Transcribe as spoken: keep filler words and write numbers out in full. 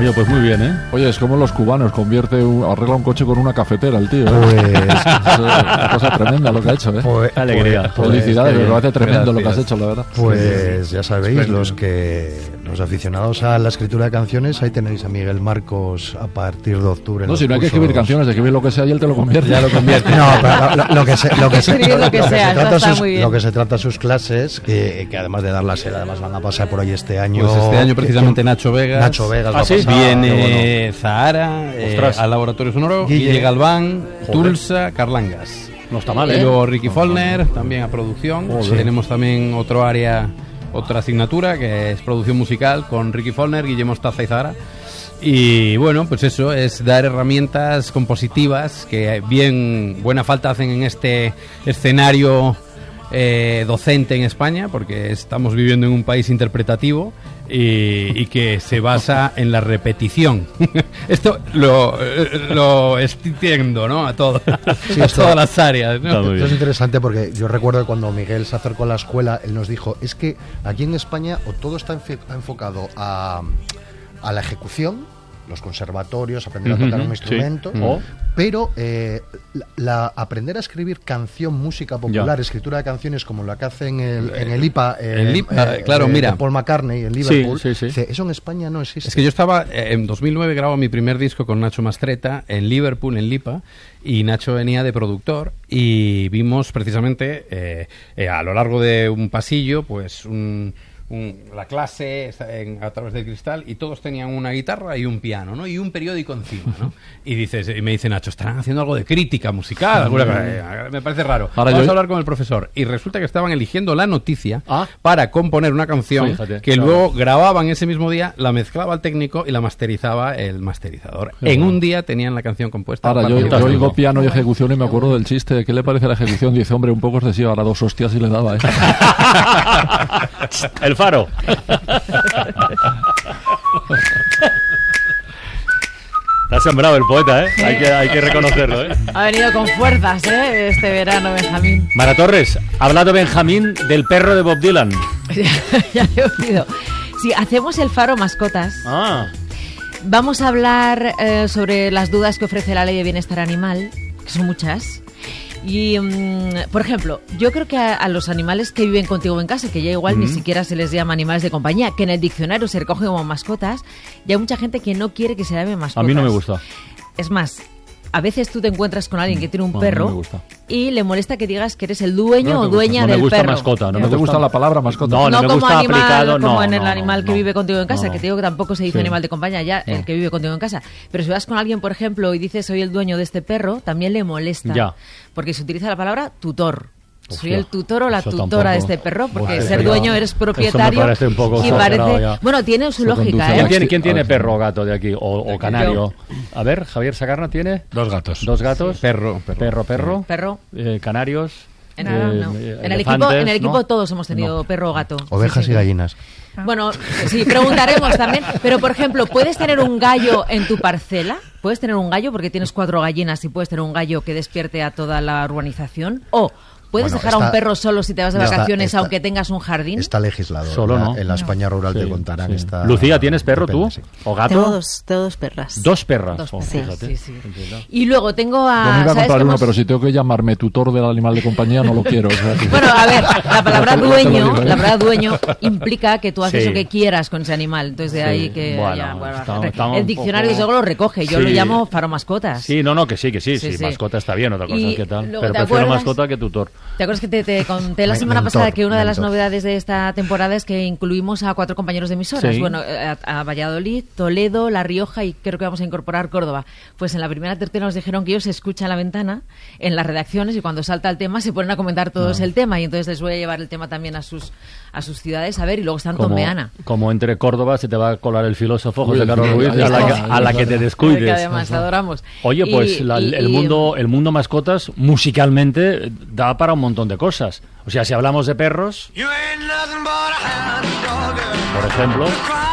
Oye, pues muy bien, ¿eh? Oye, es como los cubanos, convierte un, arregla un coche con una cafetera el tío, ¿eh? Pues... es una cosa tremenda lo que ha hecho, ¿eh? Pues, alegría. Pues, felicidades, pues, me parece tremendo gracias. lo que has hecho, la verdad. Pues ya sabéis, los que los aficionados a la escritura de canciones, ahí tenéis a Miguel Marcos a partir de octubre. No, si no hay que escribir canciones, de escribir lo que sea y él te lo convierte. Ya lo convierte. No, pero lo, lo que se, lo que se, Escribir lo que lo que sea, se trata está sus, muy bien. lo que se trata sus clases, que, que además de darlas él, además van a pasar por ahí este año. Pues este año precisamente Nacho Vegas. Nacho Vegas ¿Ah, va a sí? pasar, Viene qué Zahara eh, Ostras. al Laboratorio Sonoro, Guille. Guille Galván, Joder. Tulsa, Carlangas. No está mal, Y ¿eh? luego Ricky Follner, también a producción. Joder. Tenemos también otro área, otra asignatura, que es producción musical, con Ricky Follner, Guillermo Mostaza y Zahara. Y bueno, pues eso, es dar herramientas compositivas que bien buena falta hacen en este escenario eh, docente en España, porque estamos viviendo en un país interpretativo y, y que se basa en la repetición. Esto lo, lo extiendo, ¿no? A, todo, Sí, a esto- todas las áreas, ¿no? Está muy Esto bien. es interesante porque yo recuerdo que cuando Miguel se acercó a la escuela, él nos dijo, es que aquí en España o todo está enfi- enfocado a, a la ejecución, los conservatorios, aprender a tocar Ujú, un sí. instrumento, O- pero eh, la, la- aprender a escribir canción, música popular, escritura de canciones como la que hace en el, en el I P A, eh, el I P A, claro, de- mira. de Paul McCartney en Liverpool, sí, sí. dice, eso en España no existe. Es que yo estaba, eh, en dos mil nueve grabo mi primer disco con Nacho Mastreta en Liverpool, en Lipa, y Nacho venía de productor y vimos precisamente eh, eh, a lo largo de un pasillo, pues un... un- la clase está en- a través del cristal y todos tenían una guitarra y un piano, ¿no? Y un periódico encima, ¿no? Y dices, y me dice Nacho, estarán haciendo algo de crítica musical, alguna cosa? Eh, me parece raro. Ahora Vamos yo- a hablar con el profesor. Y resulta que estaban eligiendo la noticia Ah. para componer una canción Fíjate, que claro. luego grababan ese mismo día, la mezclaba el técnico y la masterizaba el masterizador. Qué En bueno. un día tenían la canción compuesta. Ahora, yo, Fantástico. yo oigo piano y ejecución y me acuerdo del chiste de qué le parece la ejecución. Dice, hombre, un poco excesivo, ahora dos hostias y le daba, ¿eh? El Faro. Te has sembrado el poeta, ¿eh? Hay que, hay que reconocerlo, ¿eh? Ha venido con fuerzas, ¿eh? Este verano, Benjamín. Mara Torres, ha hablado Benjamín del perro de Bob Dylan. Ya le he oído. Si hacemos el faro mascotas, Ah, vamos a hablar eh, sobre las dudas que ofrece la ley de bienestar animal, que son muchas. Y, mm, por ejemplo, yo creo que a, a los animales que viven contigo en casa, que ya igual ni siquiera se les llama animales de compañía, que en el diccionario se recogen como mascotas, y hay mucha gente que no quiere que se llame mascotas. A mí no me gusta. Es más, a veces tú te encuentras con alguien que tiene un No, a mí perro no me gusta. y le molesta que digas que eres el dueño No o te gusta, dueña no me del gusta perro. mascota, no ¿No me te gusta gusta. la palabra mascota? No, No, me como gusta animal, aplicado, como no, en el no, animal que no. vive contigo en casa, No. que te digo que tampoco se dice Sí. animal de compañía, ya el que vive contigo en casa. Pero si vas con alguien, por ejemplo, y dices soy el dueño de este perro, también le molesta. Ya. Porque se utiliza la palabra tutor. Soy Hostia, el tutor o la eso tutora tampoco. de este perro, porque Hostia, ser ya. dueño eres Eso me propietario. parece un poco y exagerado parece, ya. bueno, tiene su Se lógica, conduce ¿eh? ¿Quién a tiene, quién A tiene ver, perro o gato de aquí? O, o canario. A ver, Javier Sacarna tiene Dos gatos. dos gatos. Perro, perro. Perro, perro. Perro. Eh, canarios. En, Aragón, no. eh, En el equipo, elefantes, en el equipo ¿no? todos hemos tenido No. perro o gato. Ovejas Sí, sí. y gallinas. Bueno, sí, preguntaremos también. Pero, por ejemplo, ¿puedes tener un gallo en tu parcela? ¿Puedes tener un gallo porque tienes cuatro gallinas y puedes tener un gallo que despierte a toda la urbanización? ¿O puedes Bueno, dejar a un está- perro solo si te vas de ya está- vacaciones está- aunque tengas un jardín? Está legislado. Solo La- no. En la España rural Sí, te contarán. sí. Está, Lucía, ¿tienes perro depende, tú? sí. ¿O gato? Tengo dos, tengo dos perras. Dos perras. Dos Oh, perras, fíjate. sí, sí. Y luego tengo a... Yo me iba a ¿sabes comprar que uno, hemos- pero si tengo que llamarme tutor del animal de compañía, no lo quiero. o sea, que- Bueno, a ver, la palabra Te lo dueño, digo, ¿eh? la palabra dueño implica que tú haces Sí. lo que quieras con ese animal. Entonces de Sí. ahí que Bueno, ya, bueno, estamos- re- estamos el un diccionario poco- desde luego lo recoge. Yo Sí. lo llamo faro mascotas. Sí, no, no, que sí, que sí, Sí, sí, sí. mascota está bien, otra cosa Y es que tal. luego, Pero ¿te prefiero acuerdas? mascota que tutor. ¿Te acuerdas que te, te conté la Men- semana mentor, pasada que una de las mentor. novedades de esta temporada es que incluimos a cuatro compañeros de emisoras? Sí. Bueno, a, a Valladolid, Toledo, La Rioja y creo que vamos a incorporar Córdoba. Pues en la primera tertulia nos dijeron que ellos se escuchan la ventana en las redacciones y cuando salta el tema se ponen a comentar todos el tema y entonces les voy a llevar el tema también a sus a sus ciudades. A ver, y luego están Como, Tomeana. como entre Córdoba se te va a colar el filósofo Uy, José el Carlos filósofo, Ruiz, ahí a la, que, está, a la que te Que descuides. además adoramos. Oye, pues Y- la- y- el y- mundo el mundo mascotas musicalmente da para un montón de cosas. O sea, si hablamos de perros, por ejemplo,